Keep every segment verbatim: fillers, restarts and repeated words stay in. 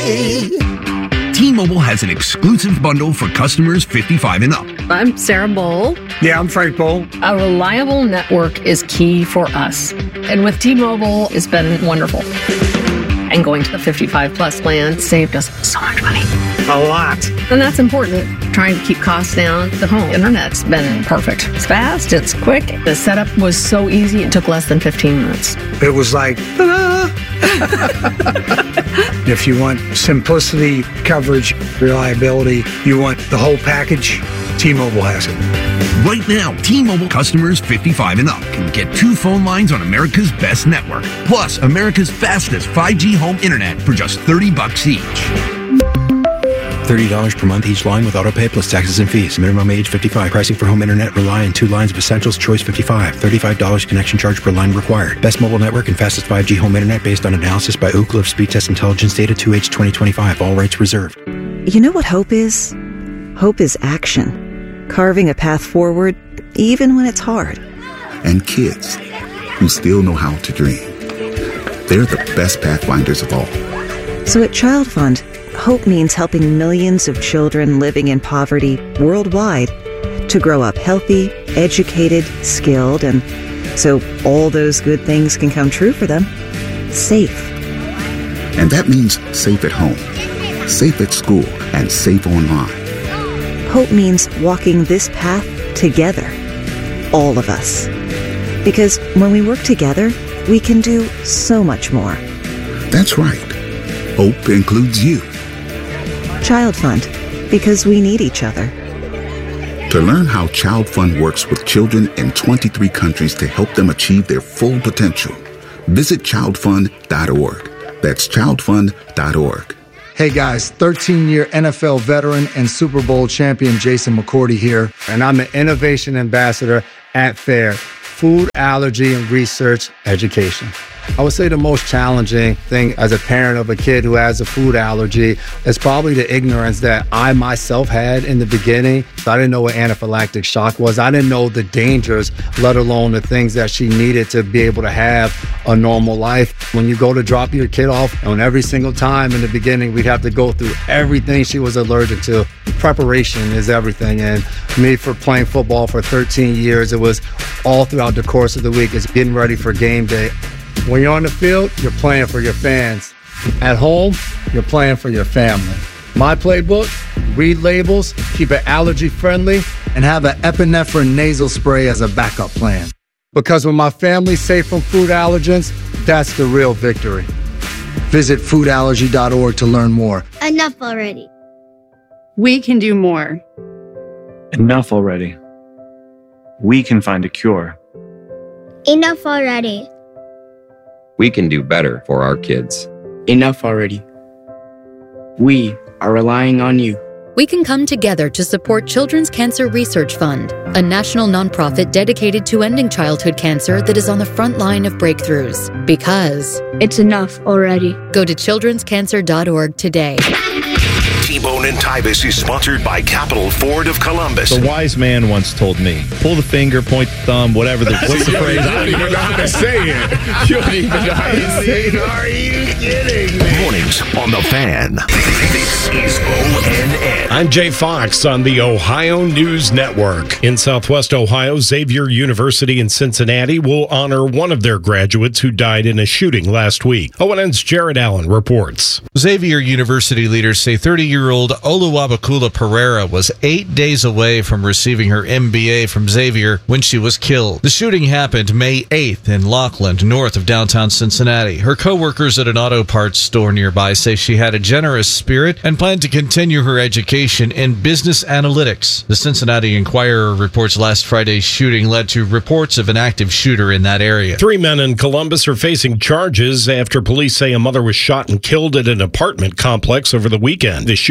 T-Mobile has an exclusive bundle for customers fifty-five and up. I'm Sarah Bowl. Yeah, I'm Frank Bowl. A reliable network is key for us. And with T-Mobile, it's been wonderful. And going to the fifty-five plus plan saved us so much money. A lot. And that's important. Trying to keep costs down. The home internet's been perfect. It's fast, it's quick. The setup was so easy, it took less than fifteen minutes. It was like, ta-da! If you want simplicity, coverage, reliability, you want the whole package, T-Mobile has it. Right now, T-Mobile customers fifty-five and up can get two phone lines on America's best network, plus America's fastest five G home internet for just thirty bucks each. thirty dollars per month each line with autopay plus taxes and fees. Minimum age fifty-five. Pricing for home internet rely on two lines of Essentials Choice fifty-five. thirty-five dollars connection charge per line required. Best mobile network and fastest five G home internet based on analysis by Ookla of Speed Test Intelligence Data two H twenty twenty-five. All rights reserved. You know what hope is? Hope is action. Carving a path forward, even when it's hard. And kids who still know how to dream. They're the best pathfinders of all. So at Child Fund, hope means helping millions of children living in poverty worldwide to grow up healthy, educated, skilled, and so all those good things can come true for them. Safe. And that means safe at home, safe at school, and safe online. Hope means walking this path together. All of us. Because when we work together, we can do so much more. That's right. Hope includes you. Child Fund, because we need each other. To learn how Child Fund works with children in twenty-three countries to help them achieve their full potential, visit child fund dot org. That's child fund dot org. Hey guys, thirteen-year N F L veteran and Super Bowl champion Jason McCourty here, and I'm an innovation ambassador at FAIR, Food Allergy and Research Education. I would say the most challenging thing as a parent of a kid who has a food allergy is probably the ignorance that I myself had in the beginning. I didn't know what anaphylactic shock was. I didn't know the dangers, let alone the things that she needed to be able to have a normal life. When you go to drop your kid off, and every single time in the beginning, we'd have to go through everything she was allergic to. Preparation is everything. And me, for playing football for thirteen years, it was all throughout the course of the week. It's getting ready for game day. When you're on the field, you're playing for your fans. At home, you're playing for your family. My playbook, read labels, keep it allergy friendly, and have an epinephrine nasal spray as a backup plan. Because when my family's safe from food allergens, that's the real victory. Visit food allergy dot org to learn more. Enough already. We can do more. Enough already. We can find a cure. Enough already. We can do better for our kids. Enough already. We are relying on you. We can come together to support Children's Cancer Research Fund, a national nonprofit dedicated to ending childhood cancer that is on the front line of breakthroughs. Because it's enough already. Go to children's cancer dot org today. T-Bone and Tybus is sponsored by Capital Ford of Columbus. A wise man once told me, pull the finger, point the thumb, whatever the, what's the phrase? I don't even know how to say it. You don't even know how to say it. Are you kidding me? Mornings on The Fan. This is O N N. I'm Jay Fox on the Ohio News Network. In Southwest Ohio, Xavier University in Cincinnati will honor one of their graduates who died in a shooting last week. O N N's Jared Allen reports. Xavier University leaders say thirty-year-old Oluwabakula Pereira was eight days away from receiving her M B A from Xavier when she was killed. The shooting happened May eighth in Lockland, north of downtown Cincinnati. Her co-workers at an auto parts store nearby say she had a generous spirit and planned to continue her education in business analytics. The Cincinnati Enquirer reports last Friday's shooting led to reports of an active shooter in that area. Three men in Columbus are facing charges after police say a mother was shot and killed at an apartment complex over the weekend. The shooting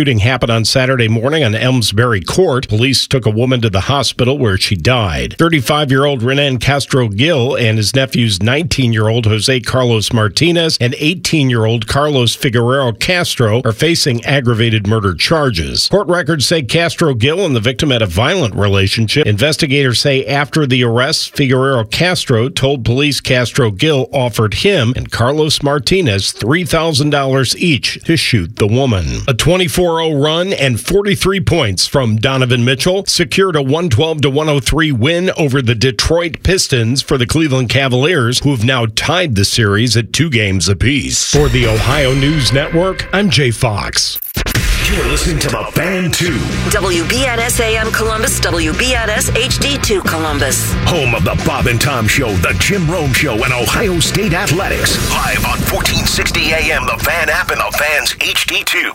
shooting happened on Saturday morning on Elmsbury Court. Police took a woman to the hospital where she died. thirty-five-year-old Renan Castro-Gil and his nephew's nineteen-year-old Jose Carlos Martinez and eighteen-year-old Carlos Figueroa Castro are facing aggravated murder charges. Court records say Castro-Gil and the victim had a violent relationship. Investigators say after the arrest, Figueroa Castro told police Castro-Gil offered him and Carlos Martinez three thousand dollars each to shoot the woman. A twenty-four oh run and forty-three points from Donovan Mitchell secured a one twelve to one oh three win over the Detroit Pistons for the Cleveland Cavaliers, who have now tied the series at two games apiece. For the Ohio News Network, I'm Jay Fox. You're listening to The Fan two. W B N S A M Columbus, W B N S H D two Columbus. Home of the Bob and Tom Show, the Jim Rome Show, and Ohio State Athletics. Live on fourteen sixty A M, the Fan app, and the Fan's H D two.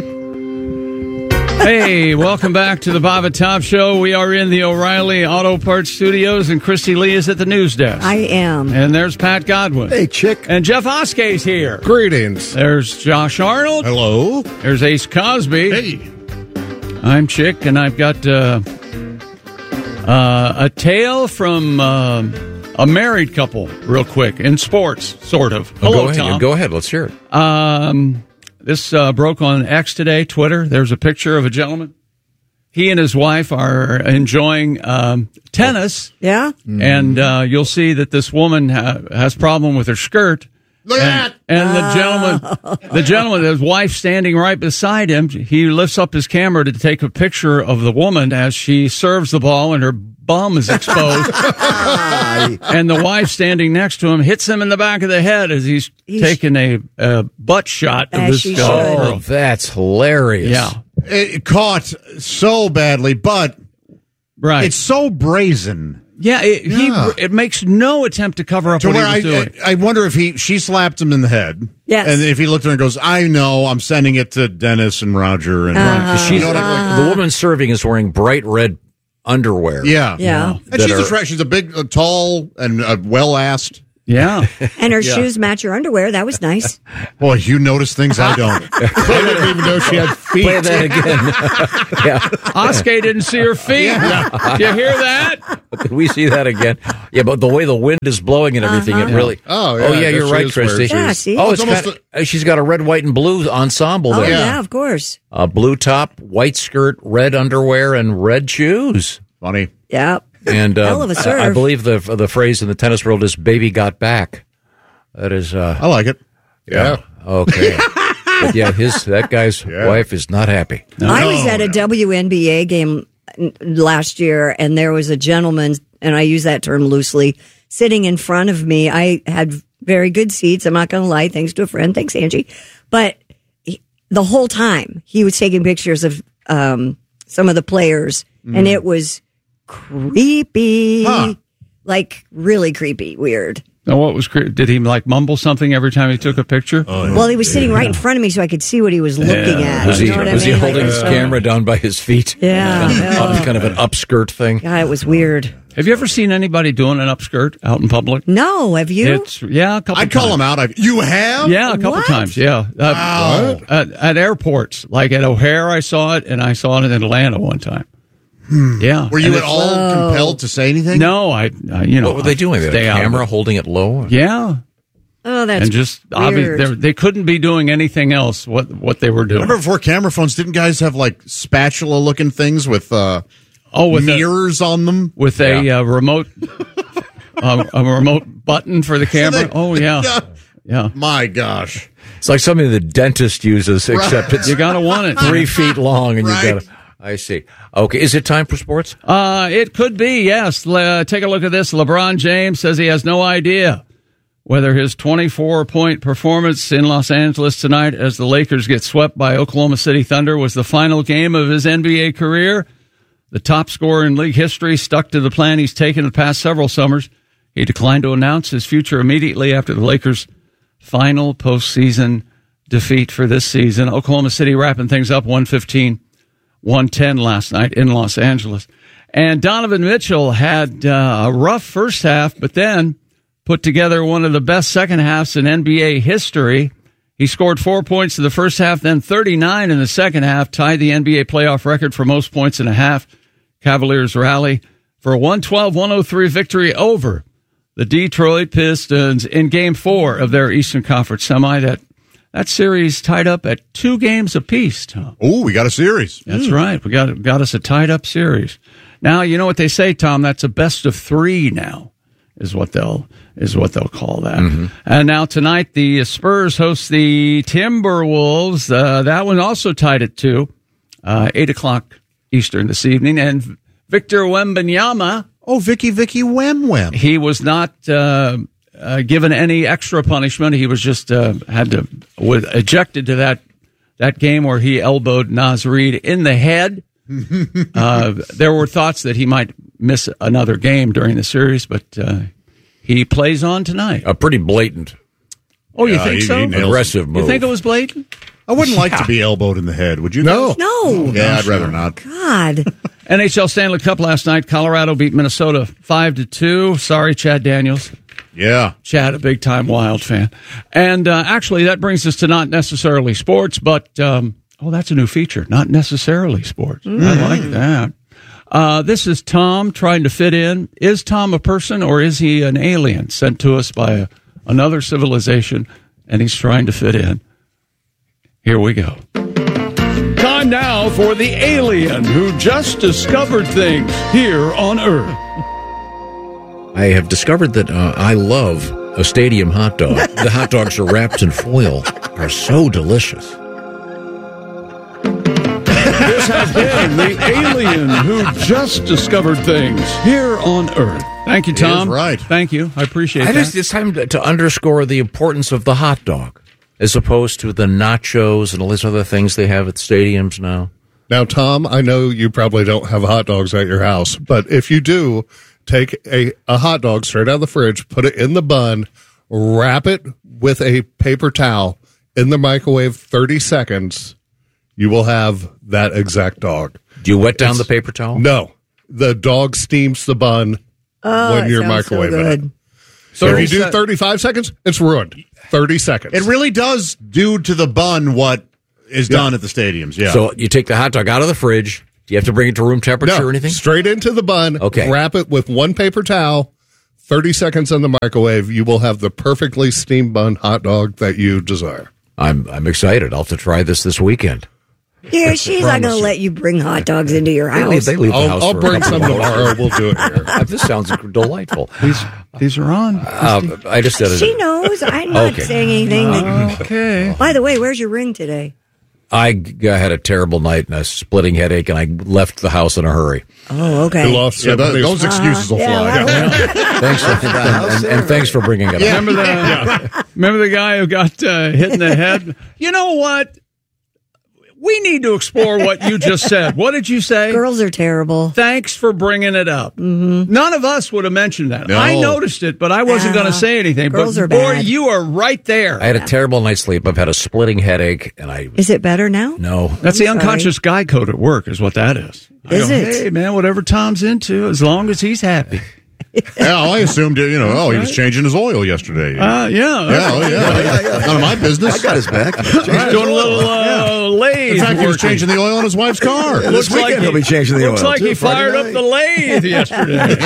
Hey, welcome back to the Bob and Tom Show. We are in the O'Reilly Auto Parts Studios, and Christy Lee is at the news desk. I am. And there's Pat Godwin. Hey, chick. And Jeff Oskay's here. Greetings. There's Josh Arnold. Hello. There's Ace Cosby. Hey. I'm Chick, and I've got uh, uh, a tale from uh, a married couple, real quick, in sports, sort of. Oh, Hello, go ahead. Tom. Go ahead. Let's hear it. Um... This uh, broke on X today, Twitter. There's a picture of a gentleman. He and his wife are enjoying um, tennis. Yeah. Mm. And uh, you'll see that this woman ha- has a problem with her skirt. Look at and, that! And the gentleman, the gentleman, his wife standing right beside him, he lifts up his camera to take a picture of the woman as she serves the ball and her bum is exposed. And the wife standing next to him hits him in the back of the head as he's, he's taking a, a butt shot of this girl. Oh, that's hilarious. Yeah. It caught so badly, but right. it's so brazen. Yeah, it, Yeah. he it makes no attempt to cover up To what he where was I, doing. I, I wonder if he she slapped him in the head. Yes. And if he looked at her and goes, I know, I'm sending it to Dennis and Roger. And Uh-huh. She's, you know what I mean? The woman serving is wearing bright red underwear. Yeah. Yeah. And That she's are- a tra- she's a big, uh, tall, and uh, well-asked. Yeah. And her Yeah. shoes match her underwear. That was nice. Boy, you notice things I don't. I didn't even know she had feet. Play that again. Yeah. Oskay didn't see her feet. Yeah. Do you hear that? Did we see that again? Yeah, but the way the wind is blowing and everything, Uh-huh. it really. Oh, yeah, Oh, I yeah, guess you're she right, is wearing Christy. Yeah, see? Oh, it's It's almost got, uh, she's got a red, white, and blue ensemble Oh, there. yeah, of course. A blue top, white skirt, red underwear, and red shoes. Funny. Yep. And uh, Hell of a serve. I I believe the the phrase in the tennis world is "baby got back." That is. Uh, I like it. Yeah. Okay. But yeah, his that guy's Yeah. wife is not happy. I was at a W N B A game last year, and there was a gentleman, and I use that term loosely, sitting in front of me. I had very good seats. I'm not going to lie, thanks to a friend. Thanks, Angie. But he, the whole time, he was taking pictures of um, some of the players, Mm. and it was creepy. Huh. Like, really creepy, weird. Now, what was cre- did he like mumble something every time he took a picture? Oh, Well, he was sitting right in front of me, so I could see what he was looking Yeah. at. Was you he know what I was he mean? holding Like, his uh, camera down by his feet? Yeah. Kind of, Yeah. kind of an upskirt thing. Yeah, it was weird. Have you ever seen anybody doing an upskirt out in public? No, have you? It's yeah, a couple. I call times. him out. I, you have? Yeah, a couple What? times. Yeah, uh, Wow. at, at airports, like at O'Hare, I saw it, and I saw it in Atlanta one time. Yeah, Were you And at it's- all Whoa. compelled to say anything? No, I. Uh, you know, What were they doing? They had Stay a out of camera it. holding it low? Yeah, Oh, that's and just obviously weird. they couldn't be doing anything else. What what they were doing? Remember before camera phones, didn't guys have like spatula looking things with uh, oh, with a, mirrors on them? with a uh, remote, uh, a remote button for the camera. they- oh yeah, yeah. yeah. My gosh. It's like something the dentist uses, except it's You gotta want it. three feet long, and Right. you got to. I see. Okay, is it time for sports? Uh, it could be, yes. Le- take a look at this. LeBron James says he has no idea whether his twenty-four point performance in Los Angeles tonight as the Lakers get swept by Oklahoma City Thunder was the final game of his N B A career. The top scorer in league history stuck to the plan he's taken the past several summers. He declined to announce his future immediately after the Lakers' final postseason defeat for this season. Oklahoma City wrapping things up one fifteen one ten last night in Los Angeles. And Donovan Mitchell had uh, a rough first half, but then put together one of the best second halves in N B A history. He scored four points in the first half, then thirty-nine in the second half, tied the N B A playoff record for most points in a half. Cavaliers rally for a one twelve one oh three victory over the Detroit Pistons in Game Four of their Eastern Conference semi. That that series tied up at two games apiece, Tom. Oh, we got a series. That's mm. right. We got got us a tied up series. Now you know what they say, Tom. That's a best of three now. Is what they'll is what they'll call that. Mm-hmm. And now tonight the Spurs host the Timberwolves. Uh, that one also tied at two, uh, eight o'clock Eastern this evening. And Victor Wembanyama. Oh, Vicky Vicky Wem Wem. He was not uh, uh, given any extra punishment. He was just uh, had to was ejected to that that game where he elbowed Naz Reid in the head. uh, there were thoughts that he might miss another game during the series, but uh, he plays on tonight. A pretty blatant. Oh, you yeah, think he, so? He aggressive move. You think it was blatant? I wouldn't like to be elbowed in the head. Would you? No. No. Yeah, I'd rather not. God. N H L Stanley Cup last night. Colorado beat Minnesota five to two. Sorry, Chad Daniels. Yeah. Chad, a big time Wild fan. And uh, actually, that brings us to not necessarily sports, but, um, oh, that's a new feature. Not necessarily sports. Mm. I like that. Uh, this is Tom trying to fit in. Is Tom a person or is he an alien sent to us by a, another civilization, and he's trying to fit in? Here we go. Time now for the alien who just discovered things here on Earth. I have discovered that uh, I love a stadium hot dog. The hot dogs are wrapped in foil. Are so delicious. This has been the alien who just discovered things here on Earth. Thank you, Tom. He is right. Thank you. I appreciate I that. just, it's time to, to underscore the importance of the hot dog as opposed to the nachos and all these other things they have at stadiums now. Now, Tom, I know you probably don't have hot dogs at your house, but if you do, take a, a hot dog straight out of the fridge, put it in the bun, wrap it with a paper towel in the microwave thirty seconds. You will have that exact dog. Do you wet down It's, the paper towel? No. The dog steams the bun oh, when you're microwaving so it. So if you do thirty-five seconds, it's ruined. thirty seconds. It really does do to the bun what is Yeah. done at the stadiums. Yeah. So you take the hot dog out of the fridge. Do you have to bring it to room temperature No, or anything? straight into the bun. Okay. Wrap it with one paper towel. thirty seconds in the microwave. You will have the perfectly steamed bun hot dog that you desire. I'm I'm excited. I'll have to try this this weekend. Yeah, she's not going to let you bring hot dogs into your They house. leave, they leave the I'll, house I'll for a bring couple some of hours. tomorrow. We'll do it here. Uh, This sounds delightful. These, these are on. Uh, I just did it. She knows. I'm not Okay. saying anything. That, Okay. by the way, where's your ring today? I g- had a terrible night and a splitting headache, and I left the house in a hurry. Oh, okay. You lost Yeah, seven those, those excuses will Uh-huh. fly. Yeah, Thanks for, and, and, and thanks for bringing it up. Remember the remember the guy who got uh, hit in the head? You know what? We need to explore what you just said. What did you say? Girls are terrible. Thanks for bringing it up. Mm-hmm. None of us would have mentioned that. No. I noticed it, but I wasn't Yeah. going to say anything. Girls but are boy, bad. you are right there. I had a terrible night's sleep. I've had a splitting headache, and I Is it better now? no. That's the I'm unconscious guy code at work, is what that is. I Is go, it? Hey, man, whatever Tom's into, as long as he's happy. Yeah, I assumed, you know, oh, he was changing his oil yesterday. Uh, yeah. yeah, oh, yeah. None of my business. I got his back. He's doing a little uh, lathe. In fact, he was working. changing the oil on his wife's car. Yeah, Looks this weekend like he'll be changing the Looks oil, like too, he Friday fired night. up the lathe yesterday. What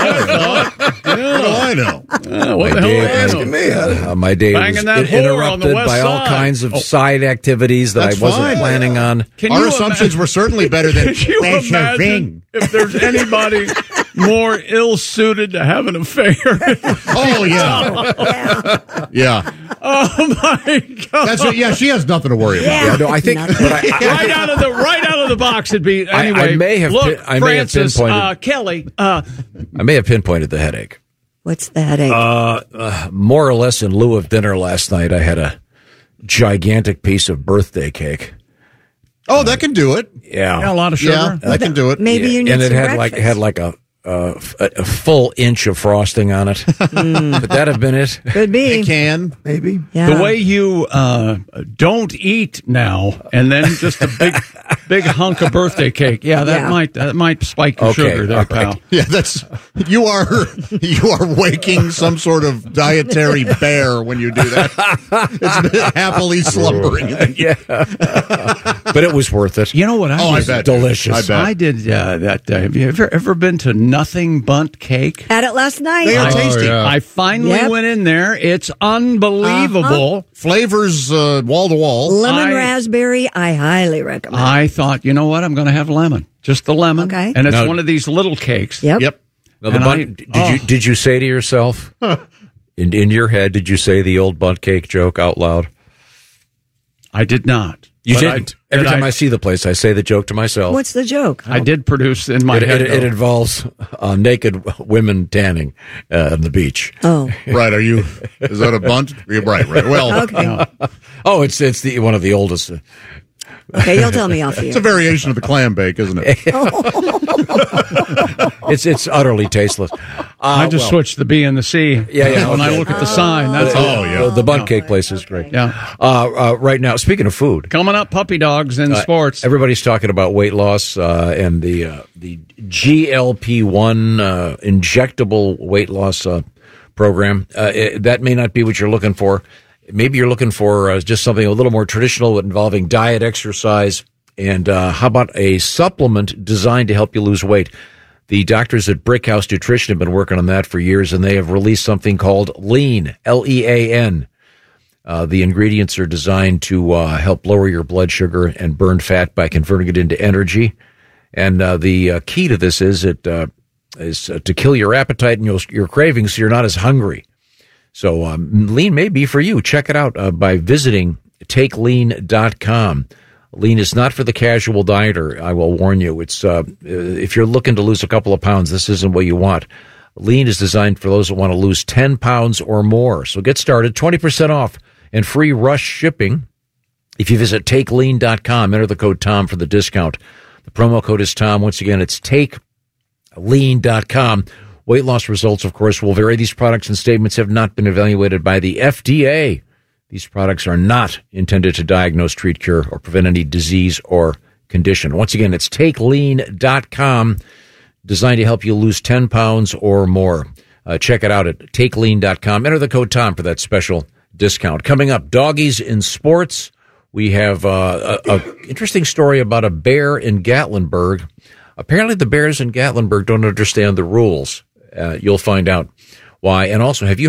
do I know? Uh, what My the day, hell do I know? uh, my day Banging was that in- whore on the interrupted west by all side. kinds of Oh. side activities that I That's wasn't fine. planning on. Can Our you assumptions ima- were certainly better than Can you Where's your imagine ring? if there's anybody more ill-suited to have an affair? Oh, yeah. Yeah. Oh my God! That's what, yeah, she has nothing to worry about. Yeah. Yeah, no, I think, but I, I, right out of the right out of the box, it'd be I- I anyway. may have look, pin- I may have Francis, pinpointed- uh, Kelly. Uh, I may have pinpointed the headache. What's the headache? Uh, uh, more or less in lieu of dinner last night, I had a gigantic piece of birthday cake. Oh, that can do it. Yeah, yeah, a lot of sugar. Yeah, that can do it. Maybe Yeah, you need and it some had breakfast. like had like a, uh, f- a a full inch of frosting on it. Could that have been it? Could be. It can. Maybe. Yeah. The way you uh, don't eat now, and then just a big big hunk of birthday cake. Yeah, that Yeah. might that might spike your Okay, sugar there, all right. pal. Yeah, that's you are you are waking some sort of dietary bear when you do that. It's happily slumbering. Yeah, but it was worth it. You know what? I Oh, I did? bet. Delicious. I bet. I did uh, that. Uh, have you ever ever been to Nothing Bundt Cake? Had it last night. They are I, tasty. I finally Yep. went in there. It's unbelievable. Uh-huh. Flavors uh, wall to wall. Lemon I- raspberry, I highly recommend. I thought, you know what? I'm going to have lemon, just the lemon. Okay. And it's Now- one of these little cakes. Yep. Yep. Now, the And bun, I- did oh. you did you say to yourself in in your head? Did you say the old bunt cake joke out loud? I did not. You But didn't. I, Every but time I, I, see the place, I say the joke to myself. What's the joke? I did produce in my it, head. it, it though. involves uh, naked women tanning uh, on the beach. Oh. Right? Are you? Is that a bunt? You're right. Right. Well, Okay. Oh, it's it's the one of the oldest. Okay, you'll tell me off it's here. a variation of the clam bake, isn't it? It's it's utterly tasteless. Uh, I just well, switched the B and the C. Yeah, yeah, When I okay. look at the sign, that's the, all. yeah. the, the bunt cake place is great. Yeah. Uh, uh, right now, speaking of food, Coming up, puppy dogs in Uh, sports. everybody's talking about weight loss uh, and the uh, the G L P one uh, injectable weight loss uh, program. Uh, it, that may not be what you're looking for. Maybe you're looking for uh, just something a little more traditional involving diet, exercise, and uh, how about a supplement designed to help you lose weight? The doctors at Brickhouse Nutrition have been working on that for years, and they have released something called Lean, L E A N. Uh, the ingredients are designed to uh, help lower your blood sugar and burn fat by converting it into energy. And uh, the uh, key to this is it uh, is uh, to kill your appetite and your, your cravings, so you're not as hungry. So um, Lean may be for you. Check it out uh, by visiting take lean dot com. Lean is not for the casual dieter. I will warn you. It's uh, if you're looking to lose a couple of pounds, this isn't what you want. Lean is designed for those that want to lose ten pounds or more. So get started. twenty percent off and free rush shipping if you visit take lean dot com. Enter the code TOM for the discount. The promo code is TOM. Once again, it's take lean dot com. Weight loss results, of course, will vary. These products and statements have not been evaluated by the F D A. These products are not intended to diagnose, treat, cure, or prevent any disease or condition. Once again, it's take lean dot com, designed to help you lose ten pounds or more. Uh, check it out at take lean dot com. Enter the code TOM for that special discount. Coming up, doggies in sports. We have uh, a, a interesting story about a bear in Gatlinburg. Apparently, the bears in Gatlinburg don't understand the rules. Uh, you'll find out why. And also, have you